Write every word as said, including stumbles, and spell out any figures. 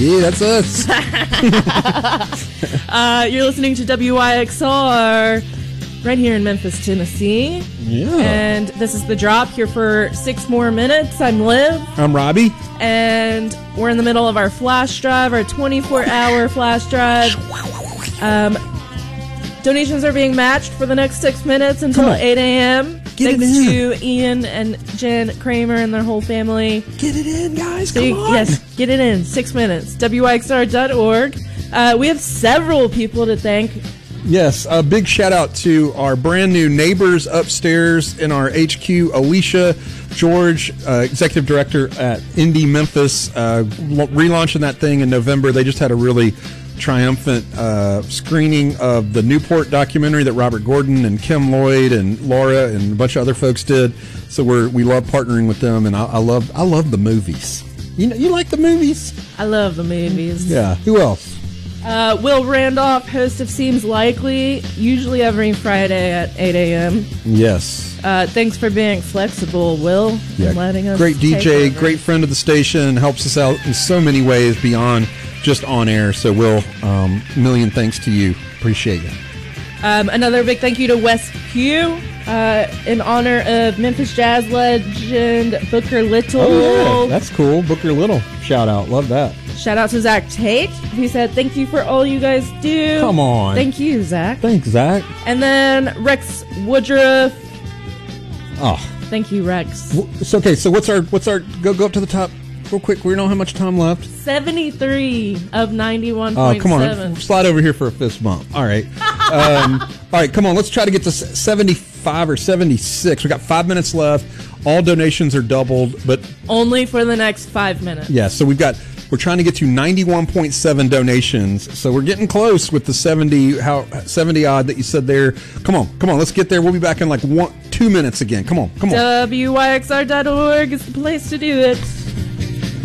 Yeah, that's us. uh, you're listening to W Y X R right here in Memphis, Tennessee. Yeah. And this is The Drop, here for six more minutes. I'm Liv. I'm Robbie. And we're in the middle of our flash drive, our twenty-four hour flash drive. Um, donations are being matched for the next six minutes until eight a.m. Get Thanks it in. to Ian and Jen Kramer and their whole family. Get it in, guys. So Come you- on. Yes, get it in. Six minutes. W Y X R dot org. Uh, we have several people to thank. Yes, a big shout out to our brand new neighbors upstairs in our H Q, Alicia George, uh, executive director at Indie Memphis, uh, lo- relaunching that thing in November. They just had a really triumphant uh, screening of the Newport documentary that Robert Gordon and Kim Lloyd and Laura and a bunch of other folks did. So we're we love partnering with them, and I, I love I love the movies. You know, you like the movies? I love the movies. Yeah. Who else? Uh, Will Randolph, host of Seems Likely, usually every Friday at eight a.m. Yes. Uh, thanks for being flexible, Will, Yeah. and letting us Great D take J, over. great friend of the station, helps us out in so many ways beyond just on air. So, Will, um, million thanks to you. Appreciate you. Um, another big thank you to Wes Pugh uh, in honor of Memphis Jazz legend Booker Little. Oh, yeah. That's cool. Booker Little. Shout out. Love that. Shout out to Zach Tate, who said, thank you for all you guys do. Come on. Thank you, Zach. Thanks, Zach. And then Rex Woodruff. Oh, Thank you, Rex. w- it's okay. So, what's our, what's our, go, go up to the top real quick. We don't know how much time left. seventy-three of ninety-one Oh, point come on. seven. Slide over here for a fist bump. All right. Um, all right, come on. Let's try to get to s- seventy-five or seventy-six. We got five minutes left. All donations are doubled, but Only for the next five minutes. yeah, so we've got, we're trying to get to ninety-one point seven donations. So we're getting close with the seventy, how seventy odd that you said there. Come on, come on. Let's get there. We'll be back in like one, two minutes again. Come on, come on. W Y X R dot org is the place to do it.